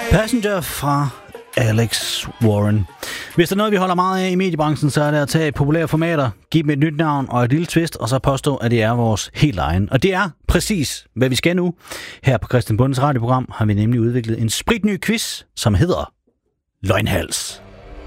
Passenger fra Alex Warren. Hvis der er noget, vi holder meget af i mediebranchen, så er det at tage populære formater, give dem et nyt navn og et lille twist, og så påstå, at det er vores helt egen. Og det er præcis, hvad vi skal nu. Her på Christian Bondes radioprogram har vi nemlig udviklet en spritny quiz, som hedder Løgnhals.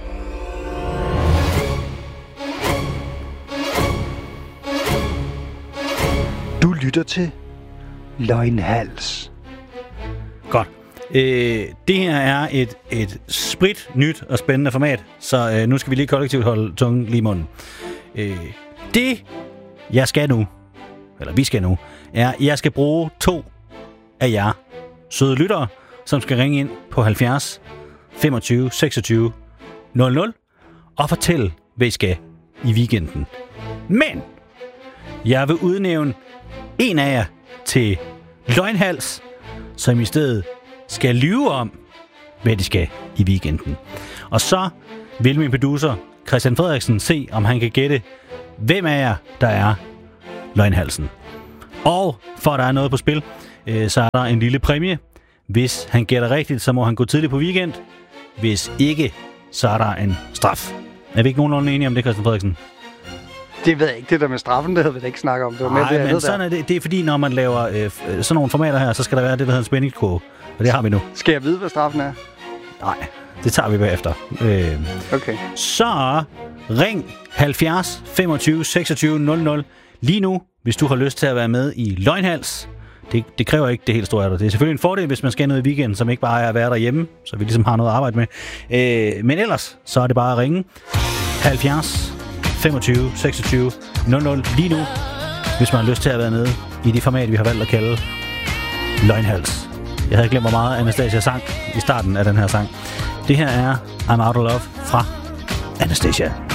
Du lytter til Løgnhals. Godt. Det her er et sprit nyt og spændende format, så nu skal vi lige kollektivt holde tungen lige i munden. Det, jeg skal nu, eller vi skal nu, er, at jeg skal bruge 2 af jer søde lyttere, som skal ringe ind på 70 25 26 00 og fortælle, hvad I skal i weekenden. Men jeg vil udnævne en af jer til Løgnhals, som i stedet skal lyve om, hvad de skal i weekenden. Og så vil min producer, Christian Frederiksen, se, om han kan gætte, hvem af jer, der er Løgnhalsen. Og for at der er noget på spil, så er der en lille præmie. Hvis han gætter rigtigt, så må han gå tidligt på weekend. Hvis ikke, så er der en straf. Er vi ikke nogenlunde enige om det, Christian Frederiksen? Det ved jeg ikke. Det der med straffen, det havde vi da ikke snakket om. Det var med nej, men sådan er det. Det er fordi, når man laver sådan nogle formater her, så skal der være det, der hedder en spændingskurve. Og det har vi nu. Skal jeg vide, hvad straffen er? Nej, det tager vi bagefter. Okay. Så ring 70 25 26 00 lige nu, hvis du har lyst til at være med i Løgnhals. Det kræver ikke det helt store af dig. Det er selvfølgelig en fordel, hvis man skal noget i weekenden, som ikke bare er at være derhjemme, så vi ligesom har noget at arbejde med. Men ellers, så er det bare at ringe 70 25 26 00 lige nu, hvis man har lyst til at være med i det format, vi har valgt at kalde Løgnhals. Jeg havde glemt, hvor meget Anastasia sang i starten af den her sang. Det her er I'm Out of Love fra Anastasia.